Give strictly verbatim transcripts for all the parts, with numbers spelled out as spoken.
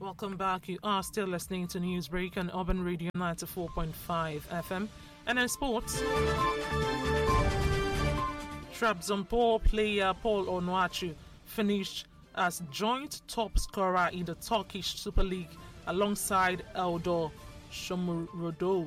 Welcome back. You are still listening to Newsbreak on Urban Radio ninety-four point five F M. And in sports, Trabzonspor player Paul Onuachu finished as joint top scorer in the Turkish Super League alongside Eldor Shomurodov.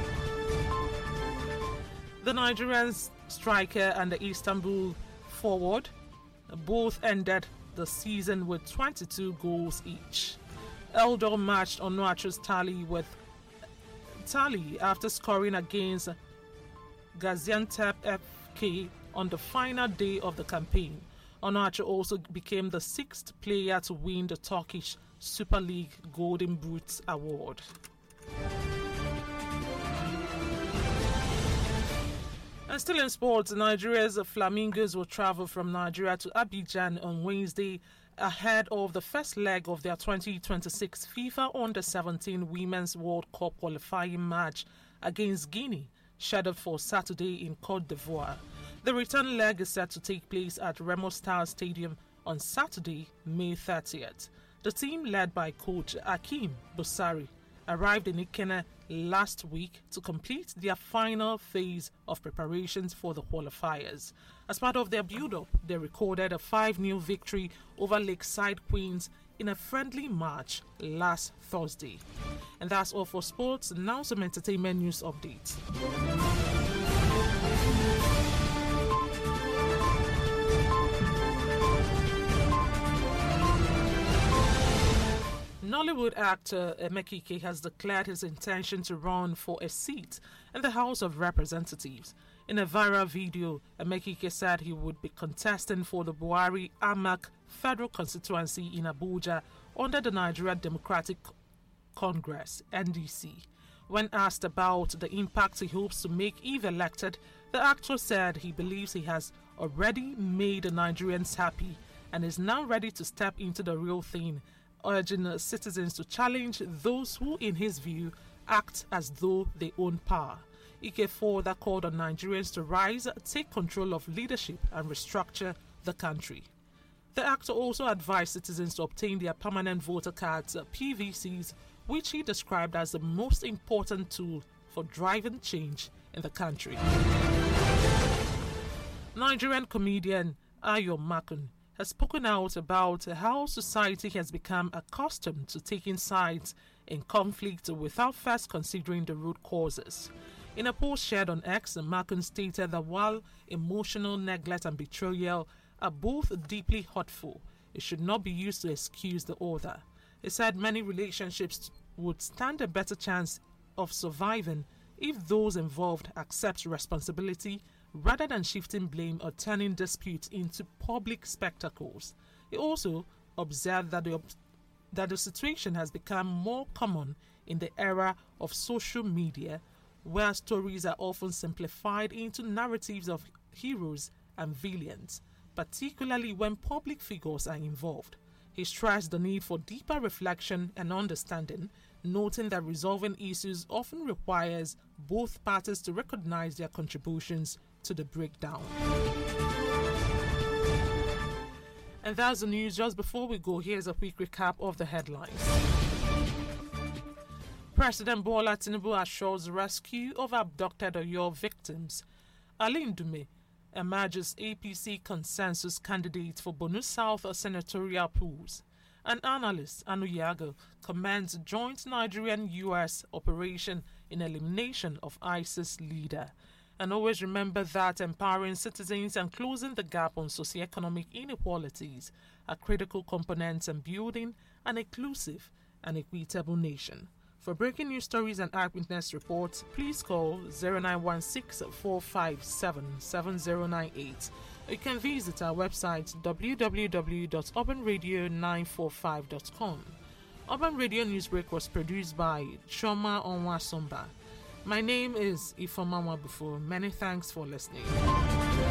The Nigerian striker and the Istanbul forward both ended the season with twenty-two goals each. Eldor matched Onuachu's tally with tally after scoring against Gaziantep F K on the final day of the campaign. Onuachu also became the sixth player to win the Turkish Super League Golden Boot Award. And still in sports, Nigeria's Flamingos will travel from Nigeria to Abidjan on Wednesday ahead of the first leg of their twenty twenty-six FIFA Under seventeen Women's World Cup qualifying match against Guinea, scheduled for Saturday in Côte d'Ivoire. The return leg is set to take place at Remo Star Stadium on Saturday, May thirtieth. The team, led by coach Akeem Boussari, arrived in Ikenne last week to complete their final phase of preparations for the qualifiers. As part of their build-up, they recorded a five nil victory over Lakeside Queens in a friendly match last Thursday. And that's all for sports. Now some entertainment news updates. Nollywood actor Emekike has declared his intention to run for a seat in the House of Representatives. In a viral video, Emekike said he would be contesting for the Buhari Amak Federal Constituency in Abuja under the Nigeria Democratic Congress (N D C). When asked about the impact he hopes to make if elected, the actor said he believes he has already made the Nigerians happy and is now ready to step into the real thing, urging citizens to challenge those who, in his view, act as though they own power. Ike further called on Nigerians to rise, take control of leadership and restructure the country. The actor also advised citizens to obtain their permanent voter cards, P V Cs, which he described as the most important tool for driving change in the country. Nigerian comedian Ayo Makun has spoken out about how society has become accustomed to taking sides in conflict without first considering the root causes. In a post shared on X, Makun stated that while emotional neglect and betrayal are both deeply hurtful, it should not be used to excuse the other. He said many relationships would stand a better chance of surviving if those involved accept responsibility rather than shifting blame or turning disputes into public spectacles. He also observed that the, that the situation has become more common in the era of social media, where stories are often simplified into narratives of heroes and villains, particularly when public figures are involved. He stressed the need for deeper reflection and understanding, noting that resolving issues often requires both parties to recognize their contributions to the breakdown. And that's the news. Just before we go, here's a quick recap of the headlines. President Bola Tinubu assures rescue of abducted Oyo victims. Ali Ndume emerges A P C consensus candidate for Borno South senatorial polls. An analyst, Anu Yago, commends joint Nigerian-U S operation in elimination of ISIS leader. And always remember that empowering citizens and closing the gap on socioeconomic inequalities are critical components in building an inclusive and equitable nation. For breaking news stories and eyewitness reports, please call zero nine one six, four five seven, seven zero nine eight. You can visit our website w w w dot urban radio nine four five dot com. Urban Radio Newsbreak was produced by Choma Onwasomba. My name is Ifoma Wabufu. Many thanks for listening.